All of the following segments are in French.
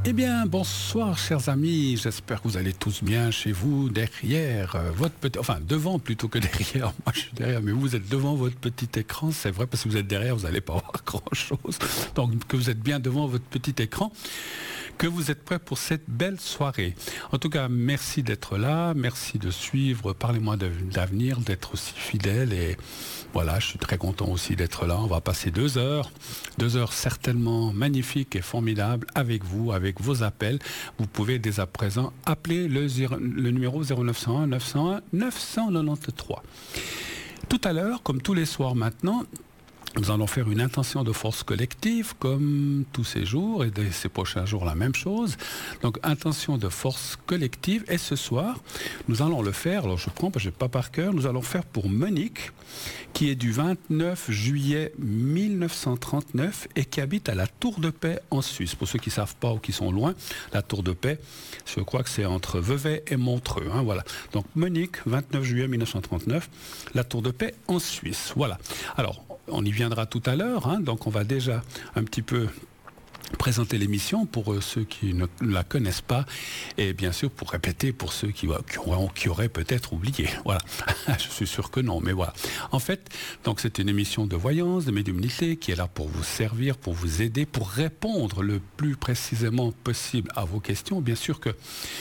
Eh bien, bonsoir chers amis, j'espère que vous allez tous bien chez vous, derrière votre petit... Enfin, devant plutôt que derrière, moi je suis derrière, mais vous êtes devant votre petit écran, c'est vrai, parce que vous êtes derrière, vous n'allez pas voir grand-chose, donc que vous êtes bien devant votre petit écran, que vous êtes prêts pour cette belle soirée. En tout cas, merci d'être là, merci de suivre, parlez-moi d'avenir, d'être aussi fidèle, et voilà, je suis très content aussi d'être là, on va passer 2 heures certainement magnifiques et formidables avec vous, avec vos appels. Vous pouvez dès à présent appeler le numéro 0901 901 993. Tout à l'heure, comme tous les soirs maintenant, nous allons faire une intention de force collective, comme tous ces jours, et ces prochains jours la même chose. Donc, intention de force collective, et ce soir, nous allons le faire, alors je prends, parce que je n'ai pas par cœur, nous allons faire pour Monique, qui est du 29 juillet 1939, et qui habite à la Tour de Paix en Suisse. Pour ceux qui ne savent pas ou qui sont loin, la Tour de Paix, je crois que c'est entre Vevey et Montreux. Hein, voilà. Donc, Monique, 29 juillet 1939, la Tour de Paix en Suisse. Voilà. Alors, on y viendra tout à l'heure, hein, donc on va déjà un petit peu présenter l'émission pour ceux qui ne la connaissent pas et bien sûr pour répéter pour ceux qui auraient peut-être oublié. Voilà, je suis sûr que non, mais voilà. En fait, donc c'est une émission de voyance, de médiumnité qui est là pour vous servir, pour vous aider, pour répondre le plus précisément possible à vos questions. Bien sûr que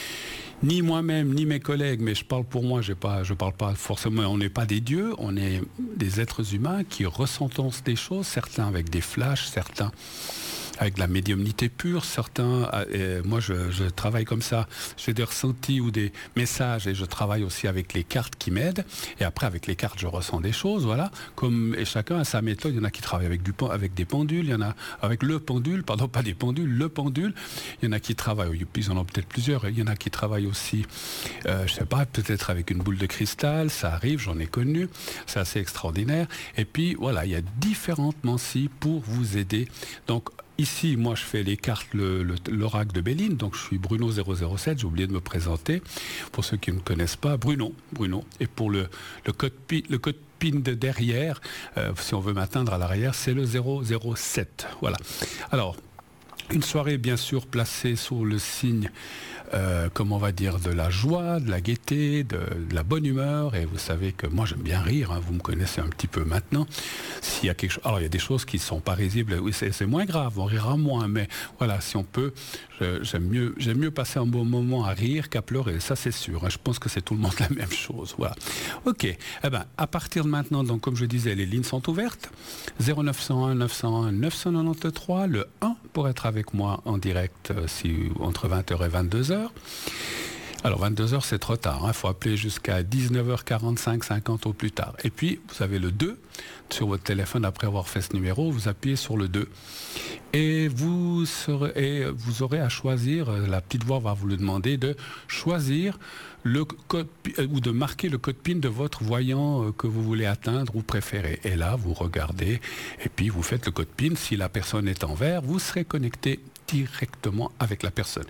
ni moi-même, ni mes collègues, mais je parle pour moi, je parle pas forcément, on n'est pas des dieux, on est des êtres humains qui ressentons des choses, certains avec des flashs, certains avec de la médiumnité pure, certains, moi je travaille comme ça, j'ai des ressentis ou des messages et je travaille aussi avec les cartes qui m'aident, et après avec les cartes je ressens des choses, voilà, et chacun a sa méthode. Il y en a qui travaillent avec des pendules, il y en a avec le pendule, pardon, pas des pendules, le pendule, il y en a qui travaillent, ils en ont peut-être plusieurs, il y en a qui travaillent aussi, je sais pas, peut-être avec une boule de cristal, ça arrive, j'en ai connu, c'est assez extraordinaire, et puis voilà, il y a différentes mancies pour vous aider. Donc ici, moi, je fais les cartes, l'oracle de Béline, donc je suis Bruno 007, j'ai oublié de me présenter, pour ceux qui ne me connaissent pas, Bruno, et pour le code PIN de derrière, si on veut m'atteindre à l'arrière, c'est le 007, voilà. Alors, une soirée, bien sûr, placée sous le signe, comment on va dire, de la joie, de la gaieté, de la bonne humeur. Et vous savez que moi, j'aime bien rire, hein, vous me connaissez un petit peu maintenant. S'il y a quelque chose... Alors, il y a des choses qui ne sont pas risibles, oui, c'est moins grave, on rira moins. Mais voilà, si on peut, j'aime mieux passer un bon moment à rire qu'à pleurer, ça c'est sûr. Hein, je pense que c'est tout le monde la même chose. Voilà. Ok, eh ben, à partir de maintenant, donc, comme je disais, les lignes sont ouvertes. 0901 901 993, le 1 pour être avec moi en direct entre 20h et 22h. Alors 22h c'est trop tard, il faut appeler jusqu'à 19h45, 50 au plus tard. Et puis vous avez le 2 sur votre téléphone après avoir fait ce numéro, vous appuyez sur le 2 et vous aurez à choisir, la petite voix va vous le demander de choisir le code ou de marquer le code PIN de votre voyant que vous voulez atteindre ou préférer. Et là vous regardez et puis vous faites le code PIN. Si la personne est en vert, vous serez connecté directement avec la personne.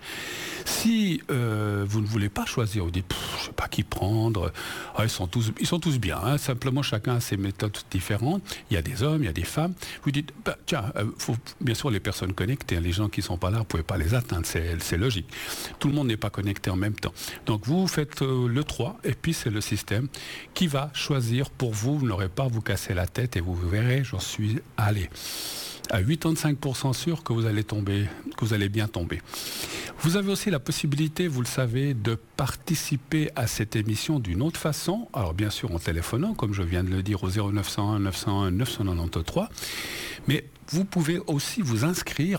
Si vous ne voulez pas choisir, vous dites je ne sais pas qui prendre, ils sont tous bien, hein, simplement chacun a ses méthodes différentes, il y a des hommes, il y a des femmes, vous dites tiens, faut, bien sûr les personnes connectées, hein, les gens qui ne sont pas là, vous ne pouvez pas les atteindre, c'est logique. Tout le monde n'est pas connecté en même temps. Donc vous faites le 3 et puis c'est le système qui va choisir pour vous, vous n'aurez pas à vous casser la tête et vous verrez, j'en suis allé à 85% sûr que vous allez bien tomber. Vous avez aussi la possibilité, vous le savez, de participer à cette émission d'une autre façon. Alors bien sûr en téléphonant, comme je viens de le dire, au 0901 901 993. Mais vous pouvez aussi vous inscrire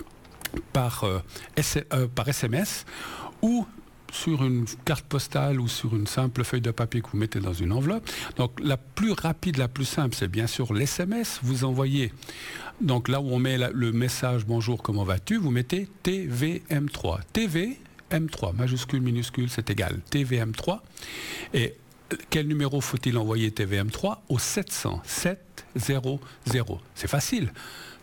par SMS ou sur une carte postale ou sur une simple feuille de papier que vous mettez dans une enveloppe. Donc la plus rapide, la plus simple, c'est bien sûr l'SMS. Vous envoyez, donc là où on met le message « Bonjour, comment vas-tu ?», vous mettez TVM3. TVM3, majuscule, minuscule, c'est égal. TVM3. Et quel numéro faut-il envoyer TVM3 au 700 700. C'est facile.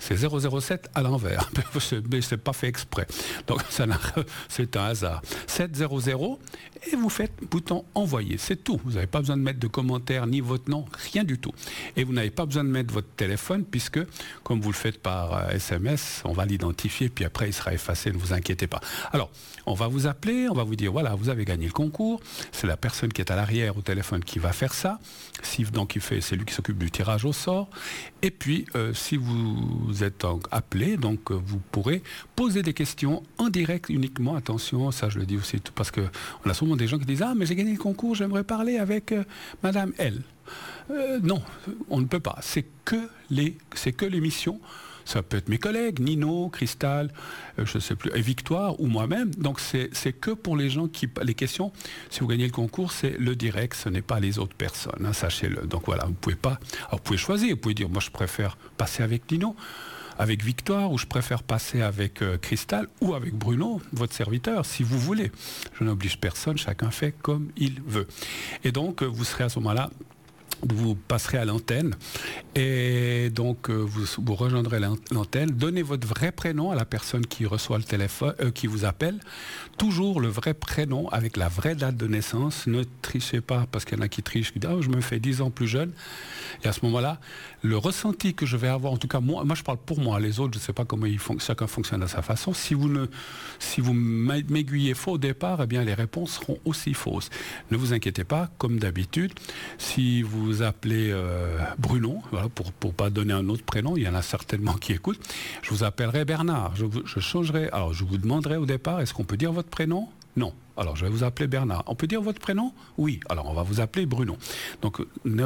c'est 007 à l'envers. Mais c'est pas fait exprès. Donc c'est un hasard. 700 et vous faites bouton envoyer. C'est tout. Vous n'avez pas besoin de mettre de commentaires ni votre nom, rien du tout. Et vous n'avez pas besoin de mettre votre téléphone puisque, comme vous le faites par SMS, on va l'identifier puis après il sera effacé, ne vous inquiétez pas. Alors, on va vous appeler, on va vous dire voilà, vous avez gagné le concours. C'est la personne qui est à l'arrière au téléphone qui va faire ça. Donc c'est lui qui s'occupe du tirage au sort. Et puis, si vous êtes appelé, donc vous pourrez poser des questions en direct uniquement. Attention, ça je le dis aussi parce que on a souvent des gens qui disent ah mais j'ai gagné le concours, j'aimerais parler avec Madame L. Non, on ne peut pas. C'est que l'émission. Ça peut être mes collègues, Nino, Cristal, je ne sais plus, et Victoire ou moi-même. Donc c'est que pour les gens les questions, si vous gagnez le concours, c'est le direct, ce n'est pas les autres personnes, hein, sachez-le. Donc voilà, vous pouvez pas. Alors vous pouvez choisir, vous pouvez dire moi je préfère passer avec Nino, avec Victoire, ou je préfère passer avec Cristal ou avec Bruno, votre serviteur, si vous voulez. Je n'oblige personne, chacun fait comme il veut. Et donc vous serez à ce moment-là. Vous passerez à l'antenne et donc vous rejoindrez l'antenne. Donnez votre vrai prénom à la personne qui reçoit le téléphone, qui vous appelle. Toujours le vrai prénom avec la vraie date de naissance. Ne trichez pas parce qu'il y en a qui trichent, qui disent oh, je me fais 10 ans plus jeune. Et à ce moment-là, le ressenti que je vais avoir, en tout cas moi je parle pour moi, les autres je ne sais pas comment chacun fonctionne à sa façon. Si vous m'aiguillez faux au départ, eh bien les réponses seront aussi fausses. Ne vous inquiétez pas, comme d'habitude, si vous appelez Bruno, voilà, pour ne pas donner un autre prénom, il y en a certainement qui écoutent, je vous appellerai Bernard, je changerai, alors je vous demanderai au départ, est-ce qu'on peut dire votre prénom ? Non. Alors, je vais vous appeler Bernard. On peut dire votre prénom ? Oui. Alors, on va vous appeler Bruno. Donc,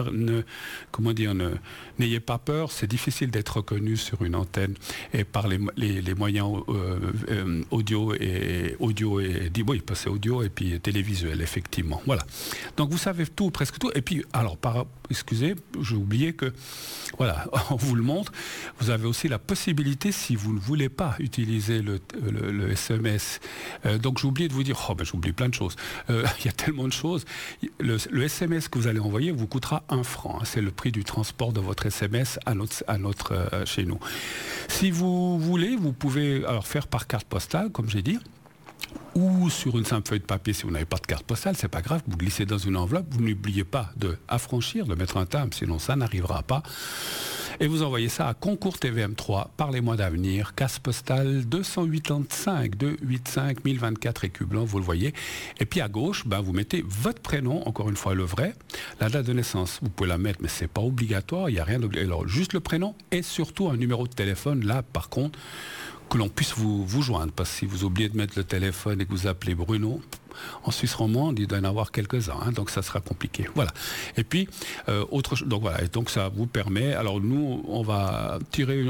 n'ayez pas peur. C'est difficile d'être reconnu sur une antenne et par les moyens audio et oui, c'est audio et puis télévisuel, effectivement. Voilà. Donc, vous savez tout, presque tout. Et puis, alors, excusez, j'ai oublié que, voilà, on vous le montre. Vous avez aussi la possibilité, si vous ne voulez pas utiliser le SMS. Donc, j'ai oublié de vous dire, j'oublie plein de choses. Il y a tellement de choses. Le SMS que vous allez envoyer vous coûtera 1 franc. Hein. C'est le prix du transport de votre SMS chez nous. Si vous voulez, vous pouvez alors faire par carte postale, comme j'ai dit, ou sur une simple feuille de papier si vous n'avez pas de carte postale, c'est pas grave, vous glissez dans une enveloppe, vous n'oubliez pas de mettre un timbre, sinon ça n'arrivera pas. Et vous envoyez ça à Concours TVM3 par les mois d'avenir, casse postale 285 285 1024 écus blancs, vous le voyez. Et puis à gauche, vous mettez votre prénom, encore une fois le vrai, la date de naissance, vous pouvez la mettre, mais c'est pas obligatoire, il n'y a rien d'obligatoire. Alors juste le prénom et surtout un numéro de téléphone, là par contre, que l'on puisse vous joindre, parce que si vous oubliez de mettre le téléphone et que vous appelez Bruno, en Suisse romande, il doit y en avoir quelques-uns, hein, donc ça sera compliqué. Voilà. Et puis, donc voilà, et donc ça vous permet, alors nous, on va tirer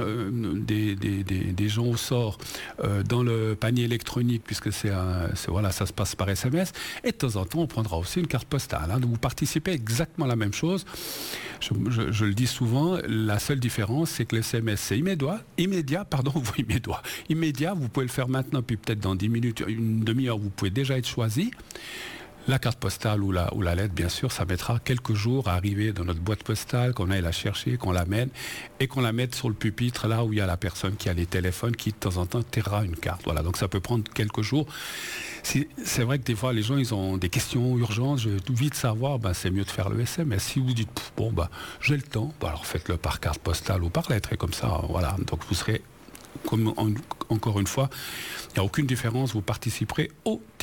des gens au sort dans le panier électronique, puisque voilà, ça se passe par SMS, et de temps en temps, on prendra aussi une carte postale. Hein, donc vous participez exactement à la même chose. Je le dis souvent, la seule différence, c'est que le SMS, c'est immédiat, vous pouvez le faire maintenant, puis peut-être dans 10 minutes, une demi-heure, vous pouvez déjà être choisi. La carte postale ou la lettre, bien sûr, ça mettra quelques jours à arriver dans notre boîte postale, qu'on aille la chercher, qu'on l'amène et qu'on la mette sur le pupitre, là où il y a la personne qui a les téléphones, qui de temps en temps tirera une carte. Voilà, donc ça peut prendre quelques jours. C'est vrai que des fois, les gens, ils ont des questions urgentes, je veux tout vite savoir, c'est mieux de faire le SMS. Si vous dites, j'ai le temps, alors faites-le par carte postale ou par lettre, et comme ça, voilà, donc vous serez, encore une fois, il n'y a aucune différence, vous participerez au